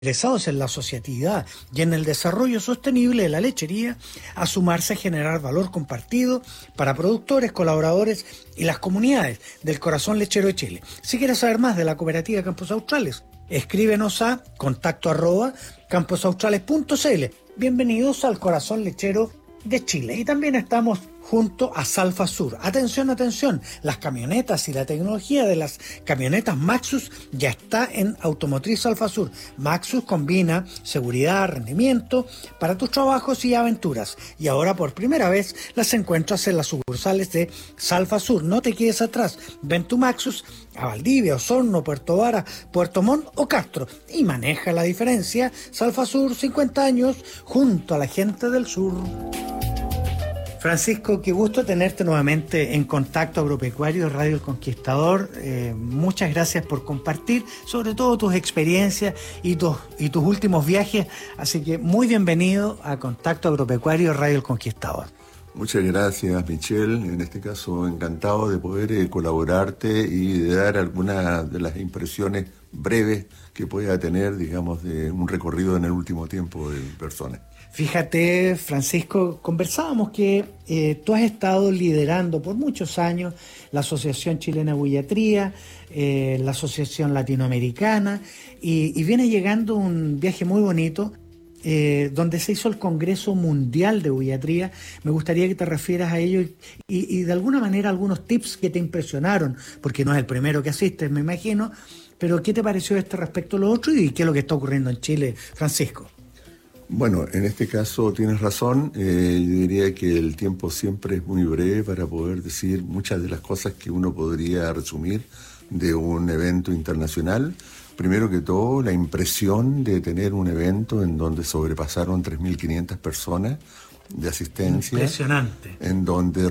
interesados en la asociatividad y en el desarrollo sostenible de la lechería, a sumarse a generar valor compartido para productores, colaboradores y las comunidades del corazón lechero de Chile. Si quieres saber más de la cooperativa Campos Australes, escríbenos a contacto@camposaustrales.cl. Bienvenidos al corazón lechero de Chile. Y también estamos junto a Salfa Sur. Atención, atención, las camionetas y la tecnología de las camionetas Maxus ya está en Automotriz Salfa Sur. Maxus combina seguridad, rendimiento para tus trabajos y aventuras. Y ahora por primera vez las encuentras en las sucursales de Salfa Sur. No te quedes atrás. Ven tu Maxus a Valdivia, Osorno, Puerto Vara, Puerto Montt o Castro y maneja la diferencia. Salfa Sur, 50 años junto a la gente del sur. Francisco, qué gusto tenerte nuevamente en Contacto Agropecuario de Radio El Conquistador. Muchas gracias por compartir, sobre todo tus experiencias y tus últimos viajes. Así que muy bienvenido a Contacto Agropecuario de Radio El Conquistador. Muchas gracias, Michelle. En este caso, encantado de poder colaborarte y de dar algunas de las impresiones breves que pueda tener, digamos, de un recorrido en el último tiempo de personas. Fíjate, Francisco, conversábamos que tú has estado liderando por muchos años la Asociación Chilena de Huillatría, la Asociación Latinoamericana, y viene llegando un viaje muy bonito donde se hizo el Congreso Mundial de Huillatría. Me gustaría que te refieras a ello y de alguna manera algunos tips que te impresionaron, porque no es el primero que asistes, me imagino, pero ¿qué te pareció respecto a lo otro y qué es lo que está ocurriendo en Chile, Francisco? Bueno, en este caso tienes razón. Yo diría que el tiempo siempre es muy breve para poder decir muchas de las cosas que uno podría resumir de un evento internacional. Primero que todo, la impresión de tener un evento en donde sobrepasaron 3.500 personas de asistencia. Impresionante. En donde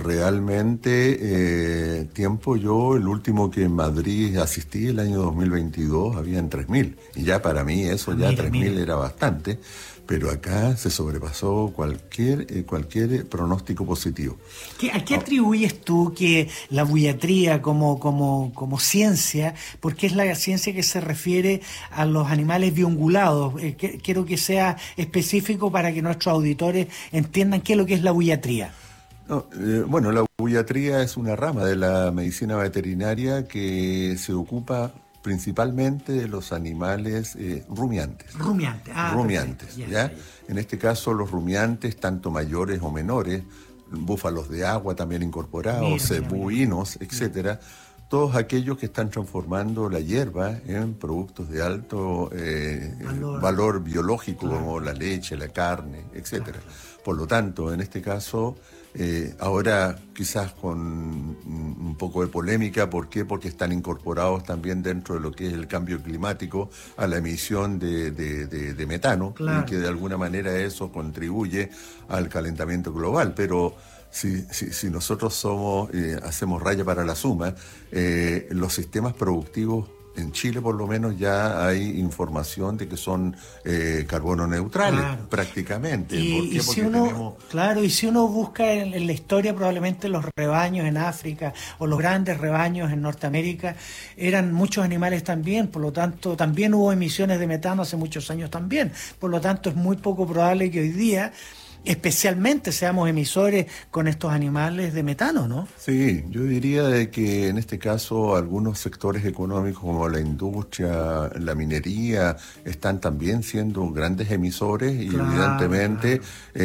realmente, el último que en Madrid asistí el año 2022, habían 3.000. Y ya para mí eso, ya 3.000 era bastante. Pero acá se sobrepasó cualquier pronóstico positivo. ¿A qué atribuyes tú que la huillatría como ciencia, porque es la ciencia que se refiere a los animales biungulados? Quiero que sea específico para que nuestros auditores entiendan qué es lo que es la huillatría. Bueno, la huillatría es una rama de la medicina veterinaria que se ocupa principalmente de los animales rumiantes. Rumiantes, ¿ya? En este caso, los rumiantes, tanto mayores o menores, búfalos de agua también incorporados, cebuinos, etcétera, todos aquellos que están transformando la hierba en productos de alto valor biológico, como la leche, la carne, etcétera. Por lo tanto, en este caso, ahora quizás con un poco de polémica, ¿por qué? Porque están incorporados también dentro de lo que es el cambio climático a la emisión de metano, y que de alguna manera eso contribuye al calentamiento global, pero si nosotros hacemos raya para la suma, los sistemas productivos en Chile por lo menos ya hay información de que son carbono neutrales, prácticamente. Y si uno busca en la historia, probablemente los rebaños en África o los grandes rebaños en Norteamérica eran muchos animales también, por lo tanto también hubo emisiones de metano hace muchos años también, por lo tanto es muy poco probable que hoy día especialmente seamos emisores con estos animales de metano, ¿no? Sí, yo diría de que en este caso algunos sectores económicos como la industria, la minería, están también siendo grandes emisores y evidentemente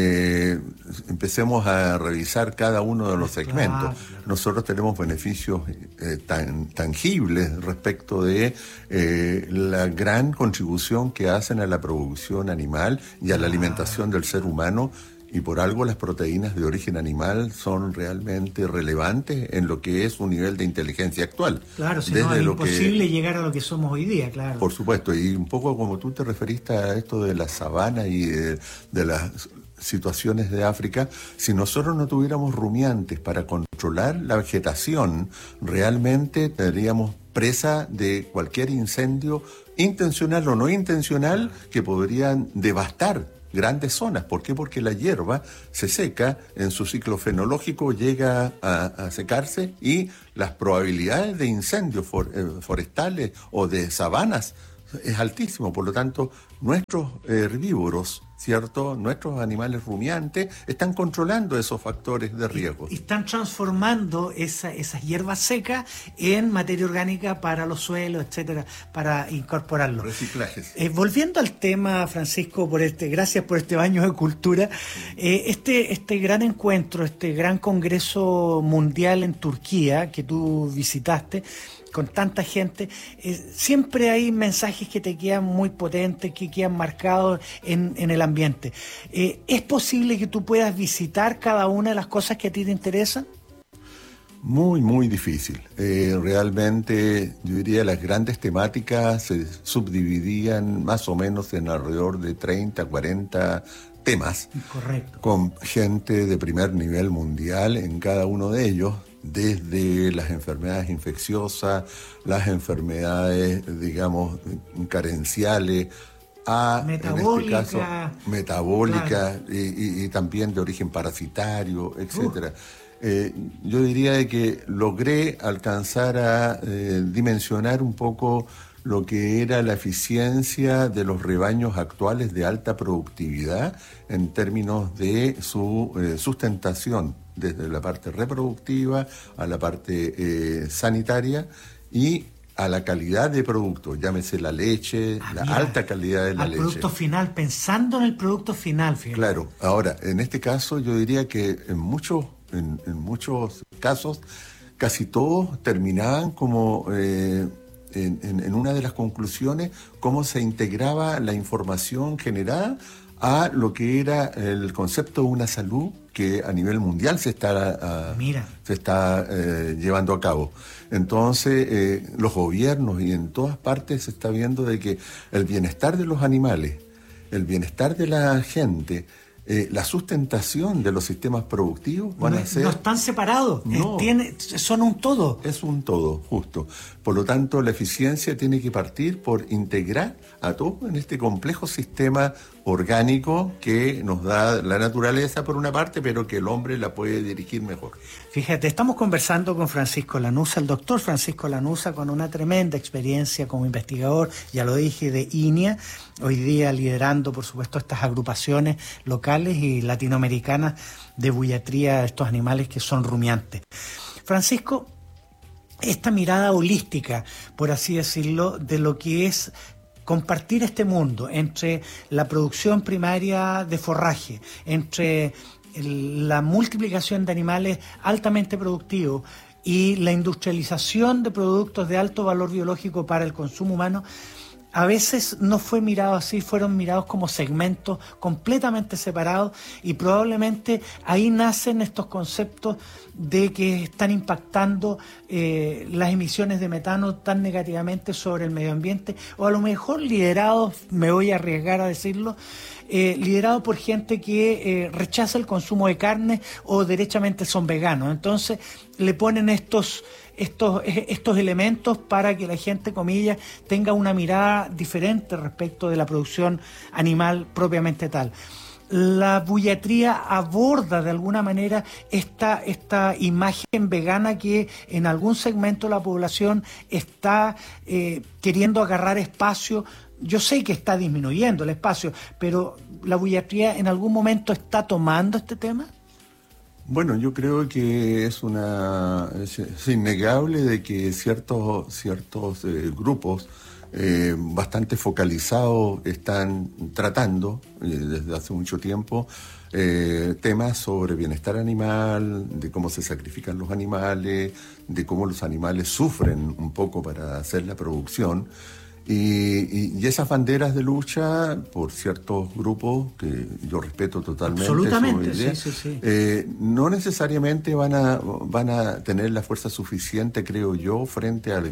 empecemos a revisar cada uno de los segmentos. Nosotros tenemos beneficios tangibles respecto de la gran contribución que hacen a la producción animal y a la alimentación del ser humano. Y por algo las proteínas de origen animal son realmente relevantes en lo que es un nivel de inteligencia actual. Claro, si no es imposible llegar a lo que somos hoy día, claro. Por supuesto, y un poco como tú te referiste a esto de la sabana y de las situaciones de África, si nosotros no tuviéramos rumiantes para controlar la vegetación, realmente estaríamos presa de cualquier incendio intencional o no intencional que podrían devastar grandes zonas. ¿Por qué? Porque la hierba se seca, en su ciclo fenológico llega a secarse y las probabilidades de incendios forestales o de sabanas es altísimo. Por lo tanto, nuestros herbívoros, ¿cierto? Nuestros animales rumiantes están controlando esos factores de riesgo. Y están transformando esas hierbas secas en materia orgánica para los suelos, etcétera, para incorporarlo. Reciclajes. Volviendo al tema, Francisco, gracias por este baño de cultura. Este gran encuentro, este gran congreso mundial en Turquía que tú visitaste, con tanta gente, siempre hay mensajes que te quedan muy potentes, que quedan marcados en el ambiente. ¿Es posible que tú puedas visitar cada una de las cosas que a ti te interesan? Muy, muy difícil. Realmente, yo diría, las grandes temáticas se subdividían más o menos en alrededor de 30, 40 temas. Correcto. Con gente de primer nivel mundial en cada uno de ellos, desde las enfermedades infecciosas, las enfermedades, digamos, carenciales, a, metabólica, en este caso, metabólica, claro. y también de origen parasitario, etcétera. Yo diría de que logré alcanzar a dimensionar un poco lo que era la eficiencia de los rebaños actuales de alta productividad en términos de su sustentación, desde la parte reproductiva a la parte sanitaria y a la calidad de producto, llámese la leche, la alta calidad de la leche. Al producto final, pensando en el producto final. Fíjate. Claro, ahora, en este caso yo diría que en muchos casos, casi todos terminaban como... En una de las conclusiones, cómo se integraba la información generada a lo que era el concepto de una salud que a nivel mundial se está llevando a cabo. Entonces, los gobiernos y en todas partes se está viendo de que el bienestar de los animales, el bienestar de la gente, la sustentación de los sistemas productivos van a ser... No están separados, no, son un todo. Es un todo, justo. Por lo tanto, la eficiencia tiene que partir por integrar a todo en este complejo sistema orgánico que nos da la naturaleza por una parte, pero que el hombre la puede dirigir mejor. Fíjate, estamos conversando con Francisco Lanuza, el doctor Francisco Lanuza, con una tremenda experiencia como investigador, ya lo dije, de INIA, hoy día liderando, por supuesto, estas agrupaciones locales y latinoamericanas de buiatría de estos animales que son rumiantes. Francisco, esta mirada holística, por así decirlo, de lo que es compartir este mundo entre la producción primaria de forraje, entre la multiplicación de animales altamente productivos y la industrialización de productos de alto valor biológico para el consumo humano, a veces no fue mirado así, fueron mirados como segmentos completamente separados y probablemente ahí nacen estos conceptos de que están impactando las emisiones de metano tan negativamente sobre el medio ambiente, o a lo mejor liderados, me voy a arriesgar a decirlo, liderado por gente que rechaza el consumo de carne o derechamente son veganos. Entonces le ponen estos elementos para que la gente, comillas, tenga una mirada diferente respecto de la producción animal propiamente tal. La buiatría aborda de alguna manera esta imagen vegana que en algún segmento de la población está queriendo agarrar espacio. Yo sé que está disminuyendo el espacio, pero ¿la buiatría en algún momento está tomando este tema? Bueno, yo creo que es innegable de que ciertos grupos bastante focalizados están tratando desde hace mucho tiempo temas sobre bienestar animal, de cómo se sacrifican los animales, de cómo los animales sufren un poco para hacer la producción. Y esas banderas de lucha por ciertos grupos que yo respeto totalmente. Absolutamente, su idea, sí. No necesariamente van a tener la fuerza suficiente, creo yo, frente a la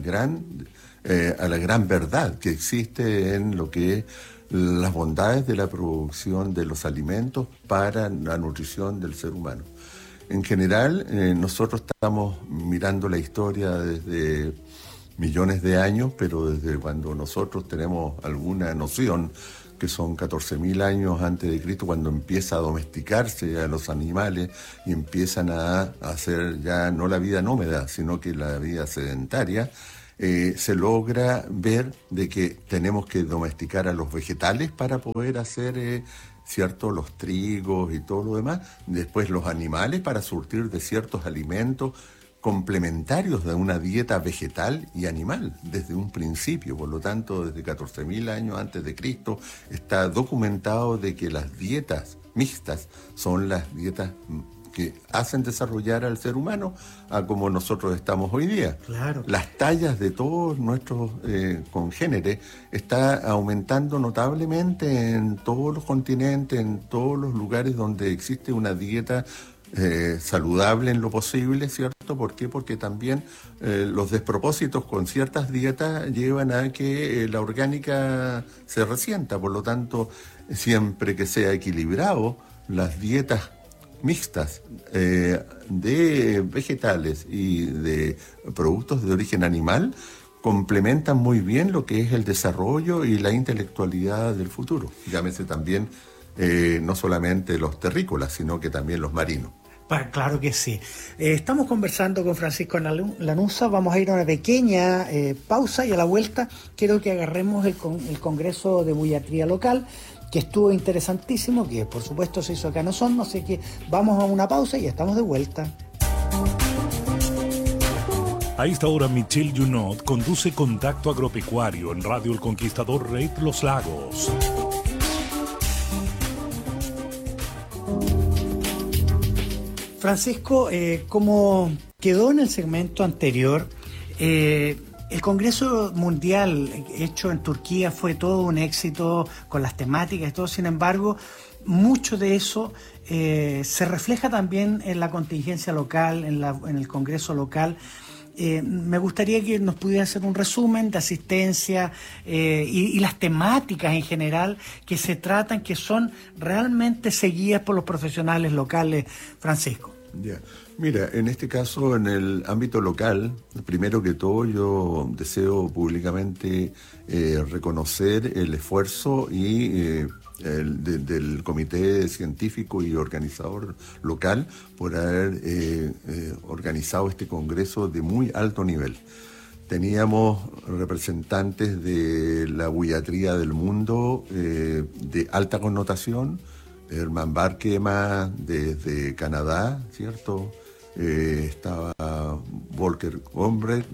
gran verdad que existe en lo que es las bondades de la producción de los alimentos para la nutrición del ser humano. En general, nosotros estamos mirando la historia desde millones de años, pero desde cuando nosotros tenemos alguna noción, que son 14.000 años antes de Cristo, cuando empieza a domesticarse a los animales y empiezan a hacer ya no la vida nómada, sino que la vida sedentaria, se logra ver de que tenemos que domesticar a los vegetales para poder hacer, ¿cierto?, los trigos y todo lo demás. Después los animales para surtir de ciertos alimentos complementarios de una dieta vegetal y animal desde un principio. Por lo tanto, desde 14.000 años antes de Cristo está documentado de que las dietas mixtas son las dietas que hacen desarrollar al ser humano a como nosotros estamos hoy día. Claro. Las tallas de todos nuestros congéneres está aumentando notablemente en todos los continentes, en todos los lugares donde existe una dieta saludable en lo posible, ¿cierto? ¿Por qué? Porque también los despropósitos con ciertas dietas llevan a que la orgánica se resienta. Por lo tanto, siempre que sea equilibrado, las dietas mixtas de vegetales y de productos de origen animal complementan muy bien lo que es el desarrollo y la intelectualidad del futuro. Llámese también no solamente los terrícolas, sino que también los marinos. Claro que sí. Estamos conversando con Francisco Lanuza. Vamos a ir a una pequeña pausa y a la vuelta quiero que agarremos el Congreso de Buiatría Local, que estuvo interesantísimo, que por supuesto se hizo acá en Osorno, así que vamos a una pausa y estamos de vuelta. A esta hora Michelle Junot conduce Contacto Agropecuario en Radio El Conquistador Red Los Lagos. Francisco, como quedó en el segmento anterior, el Congreso Mundial hecho en Turquía fue todo un éxito con las temáticas y todo. Sin embargo, mucho de eso se refleja también en la contingencia local, en el Congreso local. Me gustaría que nos pudiera hacer un resumen de asistencia y las temáticas en general que se tratan, que son realmente seguidas por los profesionales locales, Francisco. Ya. Mira, en este caso, en el ámbito local, primero que todo yo deseo públicamente reconocer el esfuerzo y del comité científico y organizador local por haber organizado este congreso de muy alto nivel. Teníamos representantes de la buiatría del mundo de alta connotación, Herman Barkema desde Canadá, ¿cierto? Estaba Volker Gombrich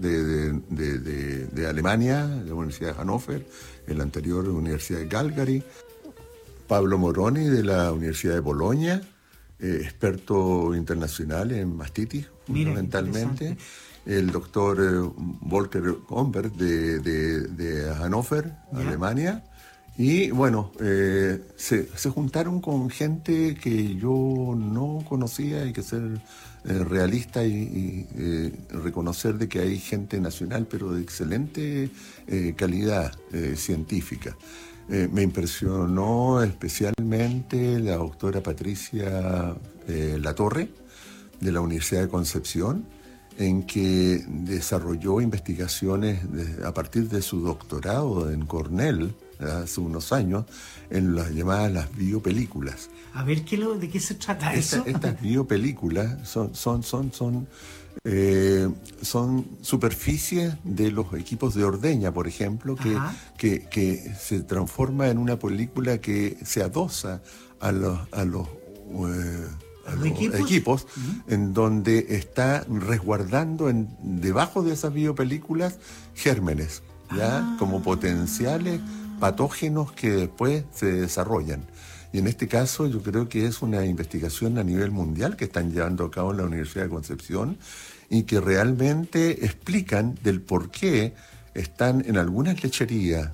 de Alemania, de la Universidad de Hannover, en la anterior Universidad de Calgary, Pablo Moroni de la Universidad de Bolonia, experto internacional en mastitis, fundamentalmente, el doctor Volker Gombrich de Hannover, Alemania. Y bueno, se juntaron con gente que yo no conocía. Hay que ser realista y reconocer de que hay gente nacional, pero de excelente calidad científica. Me impresionó especialmente la doctora Patricia Latorre, de la Universidad de Concepción, en que desarrolló investigaciones a partir de su doctorado en Cornell, hace unos años, en las llamadas las biopelículas. A ver, ¿de qué se trata eso? Estas biopelículas son superficies de los equipos de ordeña, por ejemplo, que se transforma en una película que se adosa a los equipos en donde está resguardando debajo de esas biopelículas gérmenes, ¿ya? Como potenciales patógenos que después se desarrollan. Y en este caso yo creo que es una investigación a nivel mundial que están llevando a cabo en la Universidad de Concepción y que realmente explican del por qué están en algunas lecherías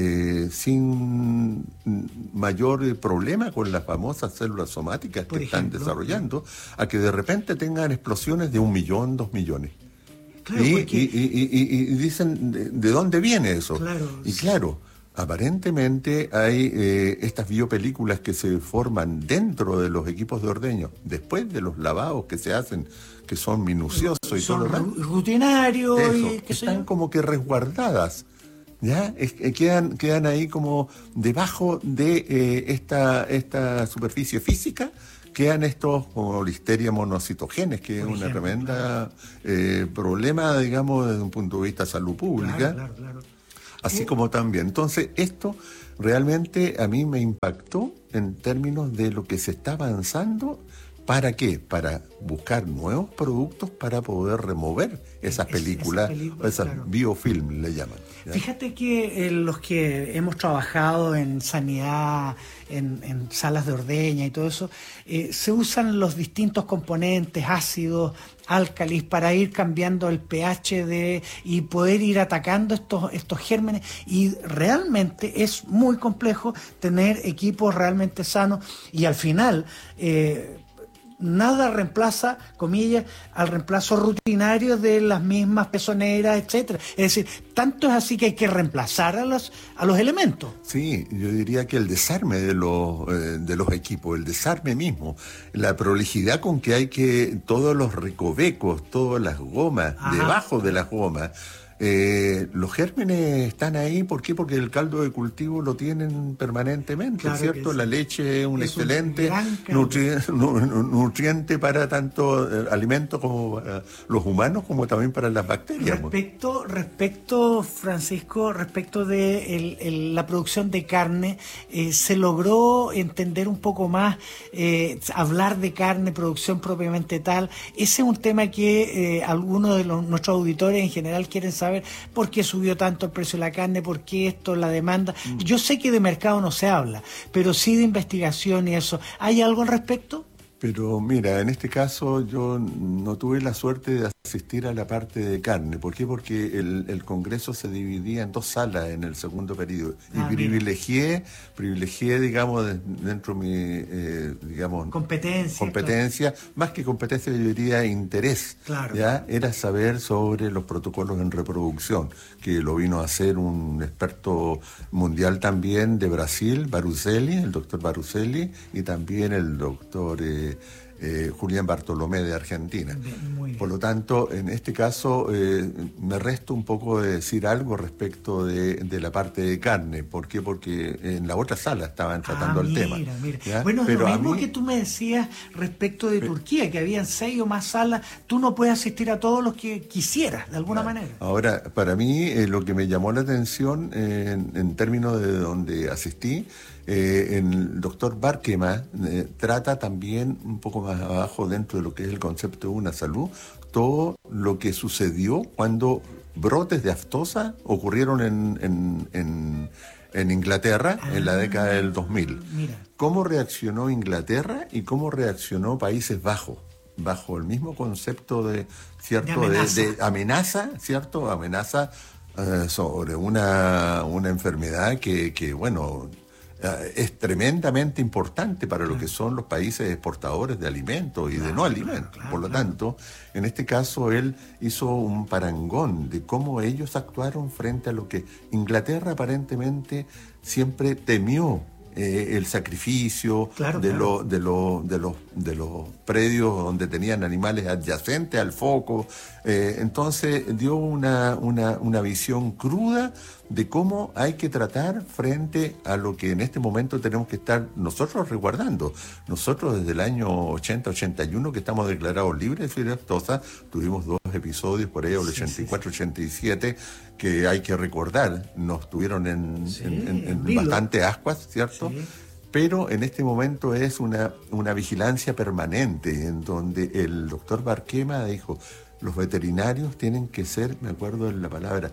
sin mayor problema con las famosas células somáticas que están desarrollando, a que de repente tengan explosiones de 1 millón, 2 millones. Claro, y dicen, ¿de dónde viene eso? Claro, y claro, aparentemente hay estas biopelículas que se forman dentro de los equipos de ordeño, después de los lavados que se hacen, que son minuciosos y todo lo demás. Rutinarios. Están como que resguardadas. ¿Ya? Quedan ahí como debajo de esta superficie física quedan estos como Listeria monocitogenes, que es una tremenda problema, digamos, desde un punto de vista de salud pública. Claro. Así como también. Entonces, esto realmente a mí me impactó en términos de lo que se está avanzando. ¿Para qué? Para buscar nuevos productos para poder remover esas películas, esas biofilm le llaman, ¿ya? Fíjate que los que hemos trabajado en sanidad, en salas de ordeña y todo eso, se usan los distintos componentes, ácidos, álcalis, para ir cambiando el pH y poder ir atacando estos gérmenes, y realmente es muy complejo tener equipos realmente sanos, y al final nada reemplaza, comillas, al reemplazo rutinario de las mismas pezoneras, etcétera. Es decir, tanto es así que hay que reemplazar a los elementos. Sí, yo diría que el desarme de los equipos, el desarme mismo, la prolijidad con que hay que todos los recovecos, todas las gomas, debajo de las gomas. Los gérmenes están ahí, ¿por qué? Porque el caldo de cultivo lo tienen permanentemente, claro, ¿cierto? La leche es un excelente nutriente para tanto alimento como para los humanos, como también para las bacterias. Respecto, Francisco, respecto de la producción de carne, se logró entender un poco más, hablar de carne, producción propiamente tal. Ese es un tema que algunos de nuestros auditores en general quieren saber. ¿Por qué subió tanto el precio de la carne? ¿Por qué esto, la demanda? Yo sé que de mercado no se habla, pero sí de investigación y eso. ¿Hay algo al respecto? Pero mira, en este caso yo no tuve la suerte de asistir a la parte de carne. ¿Por qué? Porque el Congreso se dividía en dos salas en el segundo periodo. Y privilegié, digamos, dentro de mi, digamos... Competencia, claro. Más que competencia, yo diría interés. Claro. ¿Ya? Era saber sobre los protocolos en reproducción, que lo vino a hacer un experto mundial también de Brasil, Baruselli, el doctor Baruselli, y también el doctor... Julián Bartolomé de Argentina. Muy bien. Por lo tanto, en este caso me resta un poco de decir algo respecto de la parte de carne. ¿Por qué? Porque en la otra sala estaban tratando el tema. Mira. Bueno, pero lo mismo que tú me decías respecto de Turquía, que habían 6 o más salas, tú no puedes asistir a todos los que quisieras, de alguna manera. Ahora, para mí, lo que me llamó la atención en términos de donde asistí, el doctor Barkema trata también un poco más abajo, dentro de lo que es el concepto de una salud, todo lo que sucedió cuando brotes de aftosa ocurrieron en Inglaterra en la década del 2000. Mira. ¿Cómo reaccionó Inglaterra y cómo reaccionó Países Bajos? Bajo el mismo concepto de amenaza, ¿cierto? Amenaza sobre una enfermedad que bueno... es tremendamente importante para lo que son los países exportadores de alimentos y de no alimentos. Por lo tanto, en este caso él hizo un parangón de cómo ellos actuaron frente a lo que Inglaterra aparentemente siempre temió, el sacrificio de los predios donde tenían animales adyacentes al foco. Entonces dio una visión cruda de cómo hay que tratar frente a lo que en este momento tenemos que estar nosotros resguardando. Nosotros desde el año 80-81 que estamos declarados libres de fibra aftosa, tuvimos 2 episodios por ahí, el 84-87, que hay que recordar, nos tuvieron en bastante ascuas, ¿cierto? Sí. Pero en este momento es una vigilancia permanente, en donde el doctor Barkema dijo, los veterinarios tienen que ser, me acuerdo de la palabra,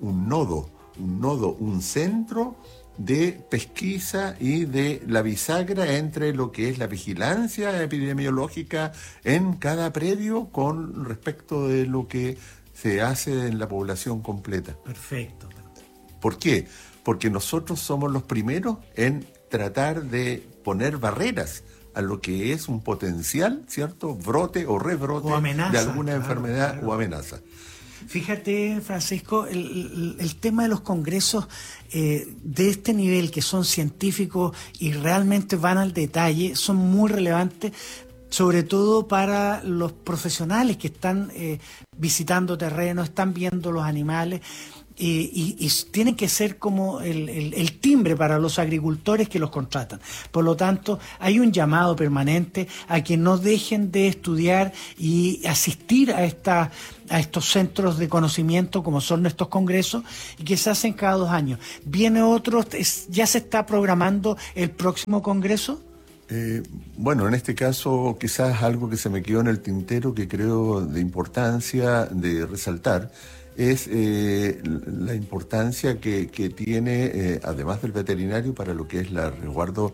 un centro de pesquisa y de la bisagra entre lo que es la vigilancia epidemiológica en cada predio con respecto de lo que se hace en la población completa. Perfecto. ¿Por qué? Porque nosotros somos los primeros en tratar de poner barreras a lo que es un potencial, ¿cierto?, brote o rebrote o amenaza, de alguna enfermedad o amenaza. Fíjate, Francisco, el tema de los congresos de este nivel, que son científicos y realmente van al detalle, son muy relevantes, sobre todo para los profesionales que están visitando terrenos, están viendo los animales. y tienen que ser como el timbre para los agricultores que los contratan. Por lo tanto, hay un llamado permanente a que no dejen de estudiar y asistir a estos centros de conocimiento como son estos congresos y que se hacen cada 2 años. Viene otro, ya se está programando el próximo congreso. Bueno, en este caso quizás algo que se me quedó en el tintero que creo de importancia de resaltar es la importancia que tiene, además del veterinario, para lo que es el resguardo,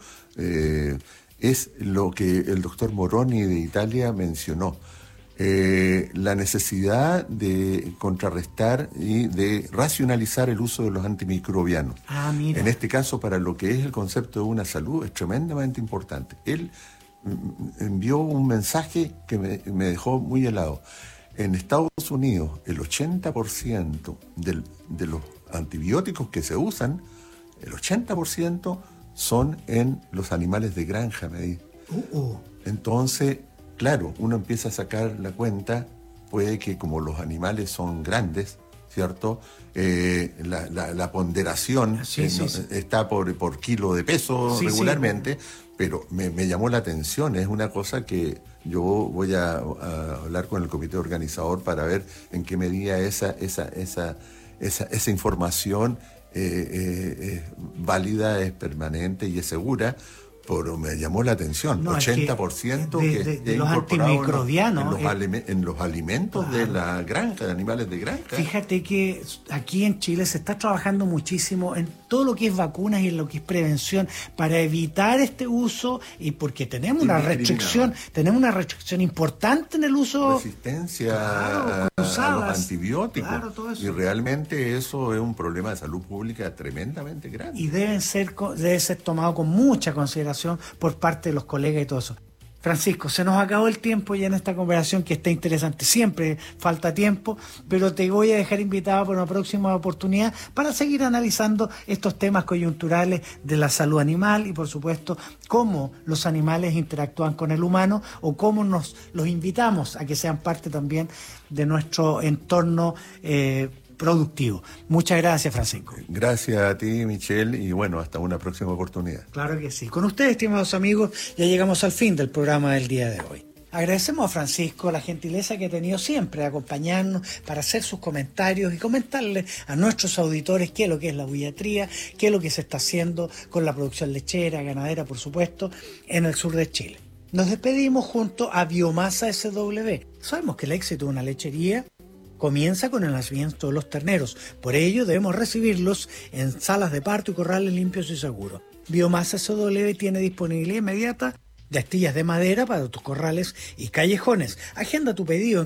es lo que el doctor Moroni de Italia mencionó. La necesidad de contrarrestar y de racionalizar el uso de los antimicrobianos. Mira. En este caso, para lo que es el concepto de una salud, es tremendamente importante. Él envió un mensaje que me dejó muy helado. En Estados Unidos, el 80% de los antibióticos que se usan, el 80% son en los animales de granja, me dijo. Entonces, claro, uno empieza a sacar la cuenta, puede que como los animales son grandes, ¿cierto? La ponderación está por kilo de peso regularmente, pero me llamó la atención, es una cosa que yo voy a hablar con el comité organizador para ver en qué medida esa información es válida, es permanente y es segura. Pero me llamó la atención, 80% de los antimicrobianos en los alimentos de la granja, de animales de granja. Fíjate que aquí en Chile se está trabajando muchísimo en todo lo que es vacunas y en lo que es prevención para evitar este uso, y porque tenemos una restricción importante en el uso. Resistencia a los antibióticos. Claro, todo eso. Y realmente eso es un problema de salud pública tremendamente grande. Y debe ser tomado con mucha consideración por parte de los colegas y todo eso. Francisco, se nos acabó el tiempo ya en esta conversación que está interesante. Siempre falta tiempo, pero te voy a dejar invitado por una próxima oportunidad para seguir analizando estos temas coyunturales de la salud animal y, por supuesto, cómo los animales interactúan con el humano o cómo los invitamos a que sean parte también de nuestro entorno productivo. Muchas gracias, Francisco. Gracias a ti, Michelle, y bueno, hasta una próxima oportunidad. Claro que sí. Con ustedes, estimados amigos, ya llegamos al fin del programa del día de hoy. Agradecemos a Francisco la gentileza que ha tenido siempre de acompañarnos para hacer sus comentarios y comentarle a nuestros auditores qué es lo que es la buiatría, qué es lo que se está haciendo con la producción lechera, ganadera, por supuesto, en el sur de Chile. Nos despedimos junto a Biomasa SW. Sabemos que el éxito de una lechería comienza con el nacimiento de los terneros. Por ello, debemos recibirlos en salas de parto y corrales limpios y seguros. Biomasa SW tiene disponibilidad inmediata de astillas de madera para tus corrales y callejones. Agenda tu pedido en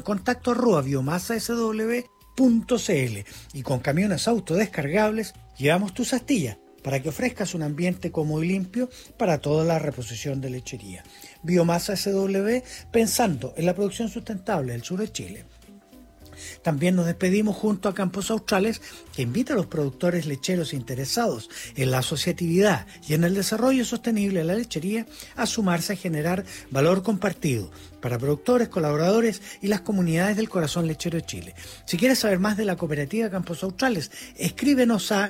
contacto@biomasasw.cl y con camiones autodescargables llevamos tus astillas para que ofrezcas un ambiente cómodo y limpio para toda la reposición de lechería. Biomasa SW, pensando en la producción sustentable del sur de Chile. También nos despedimos junto a Campos Australes, que invita a los productores lecheros interesados en la asociatividad y en el desarrollo sostenible de la lechería a sumarse a generar valor compartido para productores, colaboradores y las comunidades del corazón lechero de Chile. Si quieres saber más de la cooperativa Campos Australes, escríbenos a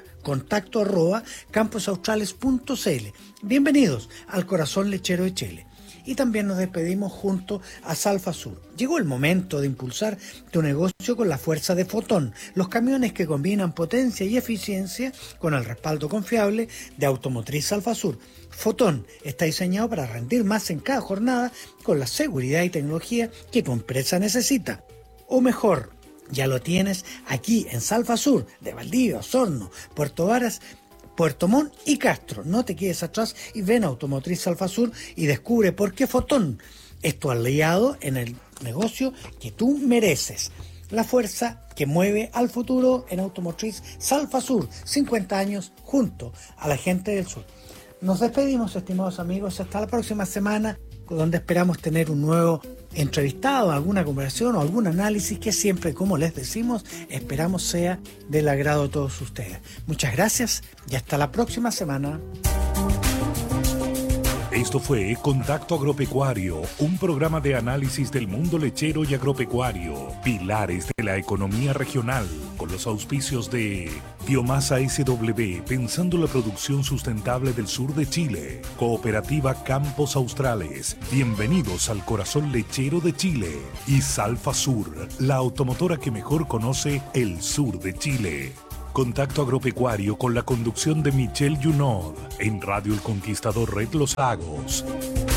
contacto@camposaustrales.cl. Bienvenidos al corazón lechero de Chile. Y también nos despedimos junto a Salfasur. Llegó el momento de impulsar tu negocio con la fuerza de Fotón, los camiones que combinan potencia y eficiencia con el respaldo confiable de Automotriz Salfasur. Fotón está diseñado para rendir más en cada jornada con la seguridad y tecnología que tu empresa necesita. O mejor, ya lo tienes aquí en Salfasur, de Valdivia, Osorno, Puerto Varas, Puerto Montt y Castro. No te quedes atrás y ven a Automotriz Salfasur y descubre por qué Fotón es tu aliado en el negocio que tú mereces. La fuerza que mueve al futuro en Automotriz Salfasur, 50 años junto a la gente del sur. Nos despedimos, estimados amigos, hasta la próxima semana, donde esperamos tener un nuevo entrevistado, alguna conversación o algún análisis que siempre, como les decimos, esperamos sea del agrado de todos ustedes. Muchas gracias y hasta la próxima semana. Esto fue Contacto Agropecuario, un programa de análisis del mundo lechero y agropecuario, pilares de la economía regional, con los auspicios de Biomasa SW, pensando la producción sustentable del sur de Chile, Cooperativa Campos Australes, bienvenidos al corazón lechero de Chile, y Salfa Sur, la automotora que mejor conoce el sur de Chile. Contacto Agropecuario con la conducción de Michel Junod en Radio El Conquistador Red Los Lagos.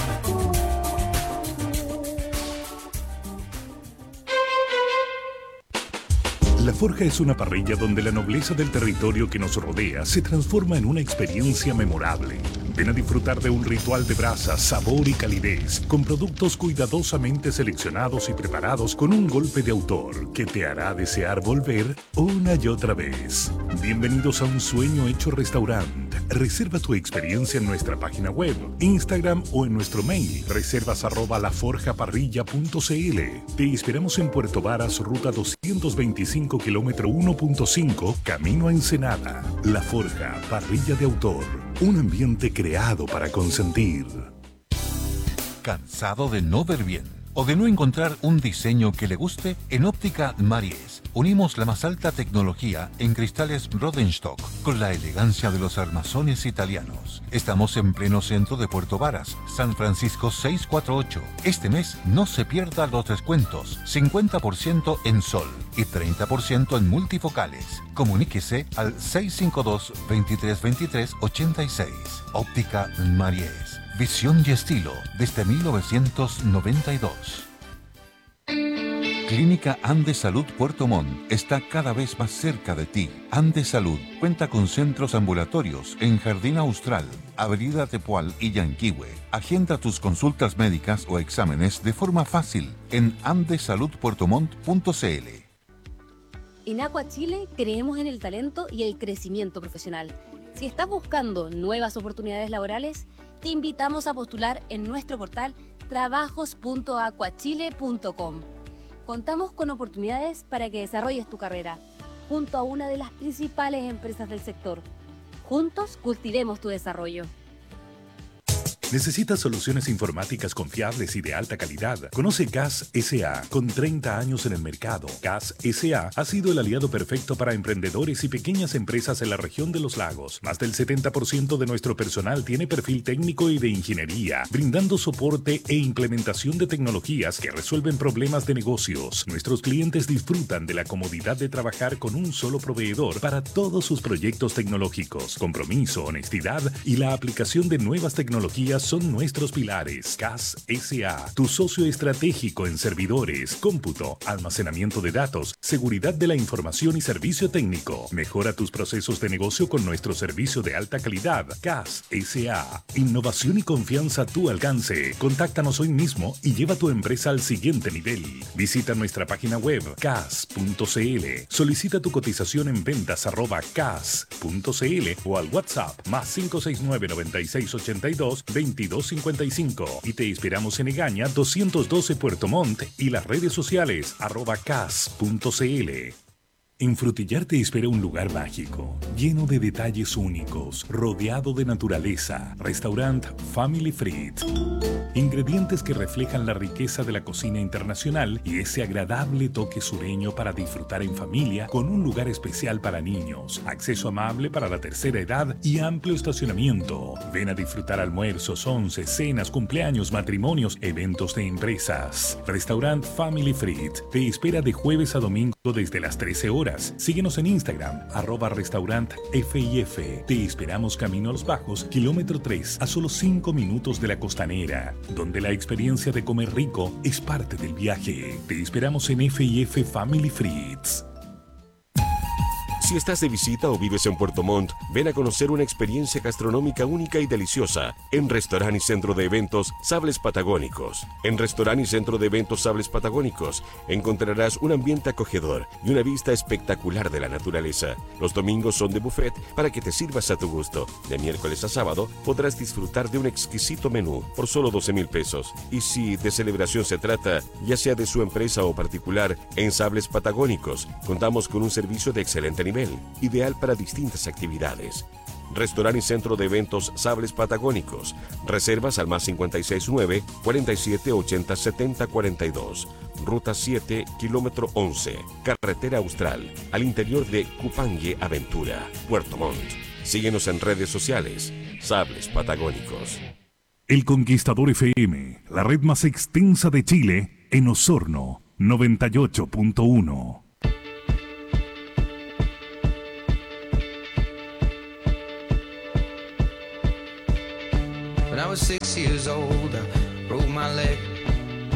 La Forja es una parrilla donde la nobleza del territorio que nos rodea se transforma en una experiencia memorable. Ven a disfrutar de un ritual de brasa, sabor y calidez, con productos cuidadosamente seleccionados y preparados con un golpe de autor que te hará desear volver una y otra vez. Bienvenidos a un sueño hecho restaurante. Reserva tu experiencia en nuestra página web, Instagram o en nuestro mail, reservas@laforjaparrilla.cl. Te esperamos en Puerto Varas, ruta 225, kilómetro 1.5, camino a Ensenada. La Forja, parrilla de autor. Un ambiente creado para consentir. ¿Cansado de no ver bien o de no encontrar un diseño que le guste? En Óptica Maries unimos la más alta tecnología en cristales Rodenstock con la elegancia de los armazones italianos. Estamos en pleno centro de Puerto Varas, San Francisco 648. Este mes no se pierda los descuentos, 50% en sol y 30% en multifocales. Comuníquese al 652-2323-86. Óptica Maries. Visión y estilo desde 1992. Clínica Andes Salud Puerto Montt está cada vez más cerca de ti. Andes Salud cuenta con centros ambulatorios en Jardín Austral, Avenida Tepual y Yanquihue. Agenda tus consultas médicas o exámenes de forma fácil en andesaludpuertomont.cl. En Aqua Chile creemos en el talento y el crecimiento profesional. Si estás buscando nuevas oportunidades laborales, te invitamos a postular en nuestro portal trabajos.aquachile.com. Contamos con oportunidades para que desarrolles tu carrera, junto a una de las principales empresas del sector. Juntos cultivemos tu desarrollo. ¿Necesitas soluciones informáticas confiables y de alta calidad? Conoce CAS S.A. Con 30 años en el mercado, CAS S.A. ha sido el aliado perfecto para emprendedores y pequeñas empresas en la región de los lagos. Más del 70% de nuestro personal tiene perfil técnico y de ingeniería, brindando soporte e implementación de tecnologías que resuelven problemas de negocios. Nuestros clientes disfrutan de la comodidad de trabajar con un solo proveedor para todos sus proyectos tecnológicos. Compromiso, honestidad y la aplicación de nuevas tecnologías son nuestros pilares. CAS S.A., tu socio estratégico en servidores, cómputo, almacenamiento de datos, seguridad de la información y servicio técnico. Mejora tus procesos de negocio con nuestro servicio de alta calidad. CAS S.A., innovación y confianza a tu alcance. Contáctanos hoy mismo y lleva tu empresa al siguiente nivel. Visita nuestra página web cas.cl. Solicita tu cotización en ventas@cas.cl o al WhatsApp +569 9682 2255 y te esperamos en Egaña 212 Puerto Montt y las redes sociales @cas.cl. En Frutillar te espera un lugar mágico, lleno de detalles únicos, rodeado de naturaleza. Restaurant Family Fried. Ingredientes que reflejan la riqueza de la cocina internacional y ese agradable toque sureño para disfrutar en familia, con un lugar especial para niños, acceso amable para la tercera edad y amplio estacionamiento. Ven a disfrutar almuerzos, onces, cenas, cumpleaños, matrimonios, eventos de empresas. Restaurant Family Fried te espera de jueves a domingo desde las 13 horas. Síguenos en Instagram, @restaurantfif. Te esperamos camino a Los Bajos, kilómetro 3, a solo 5 minutos de la Costanera, donde la experiencia de comer rico es parte del viaje. Te esperamos en FIF Family Frieds. Si estás de visita o vives en Puerto Montt, ven a conocer una experiencia gastronómica única y deliciosa en Restaurante y Centro de Eventos Sables Patagónicos. En Restaurante y Centro de Eventos Sables Patagónicos encontrarás un ambiente acogedor y una vista espectacular de la naturaleza. Los domingos son de buffet para que te sirvas a tu gusto. De miércoles a sábado podrás disfrutar de un exquisito menú por solo 12,000 pesos. Y si de celebración se trata, ya sea de su empresa o particular, en Sables Patagónicos contamos con un servicio de excelente nivel, ideal para distintas actividades. Restaurante y Centro de Eventos Sables Patagónicos. Reservas al más 569 47 80 70 42. Ruta 7, kilómetro 11. Carretera Austral, al interior de Cupangue Aventura, Puerto Montt. Síguenos en redes sociales. Sables Patagónicos. El Conquistador FM, la red más extensa de Chile, en Osorno, 98.1. When I was 6 years old, I broke my leg